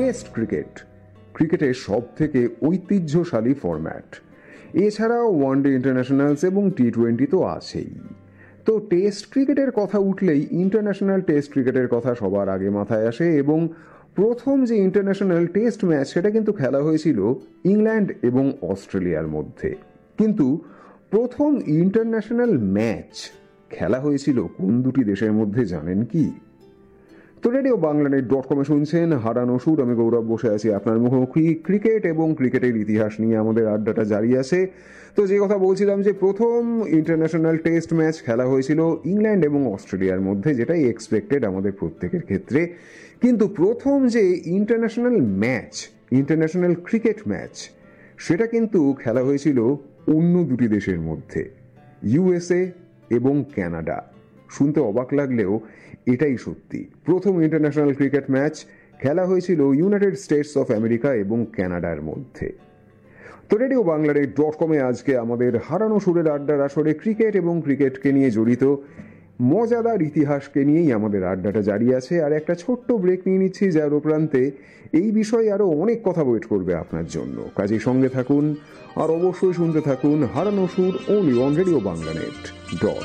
Test ক্রিকেটের সব থেকে ঐতিহ্যশালী ফরম্যাট। এছাড়াও ওয়ানডে ইন্টারন্যাশনালস এবং টি-20 তো আছেই। তো টেস্ট ক্রিকেটের কথা উঠলেই ইন্টারন্যাশনাল টেস্ট ক্রিকেটের কথা সবার আগে মাথায় আসে, এবং প্রথম যে ইন্টারন্যাশনাল টেস্ট ম্যাচ সেটা কিন্তু খেলা হয়েছিল ইংল্যান্ড এবং অস্ট্রেলিয়ার মধ্যে। কিন্তু প্রথম ইন্টারন্যাশনাল ম্যাচ খেলা হয়েছিল কোন দুটি দেশের মধ্যে জানেন কি? তো রেডিও বাংলানেট.com-এ শুনছেন হারানো সুর। আমি গৌরব বসে আছি আপনার মুখোমুখি। ক্রিকেট এবং ক্রিকেটের ইতিহাস নিয়ে আমাদের আড্ডাটা জারি আছে। তো যে কথা বলছিলাম যে প্রথম ইন্টারন্যাশনাল টেস্ট ম্যাচ খেলা হয়েছিল ইংল্যান্ড এবং অস্ট্রেলিয়ার মধ্যে, যেটাই এক্সপেক্টেড আমাদের প্রত্যেকের ক্ষেত্রে। কিন্তু প্রথম যে ইন্টারন্যাশনাল ক্রিকেট ম্যাচ সেটা কিন্তু খেলা হয়েছিল অন্য দুটি দেশের মধ্যে, ইউএসএ এবং কানাডা। শুনতে অবাক লাগলেও এটাই সত্যি। প্রথম ইন্টারন্যাশনাল ক্রিকেট ম্যাচ খেলা হয়েছিল ইউনাইটেড স্টেটস অফ আমেরিকা এবং কানাডার মধ্যে। তো রেডিও বাংলানেট.com-এ আজকে আমাদের হারানো সুরের আড্ডার আসরে ক্রিকেট এবং ক্রিকেটকে নিয়ে জড়িত মজাদার ইতিহাসকে নিয়েই আমাদের আড্ডাটা জারি আছে। আর একটা ছোট্ট ব্রেক নিয়ে নিচ্ছি, যার উপরান্তে এই বিষয়ে আরও অনেক কথা ওয়েট করবে আপনার জন্য। কাজেই সঙ্গে থাকুন আর অবশ্যই শুনতে থাকুন হারানো সুর, অনলি অন রেডিও বাংলানেট.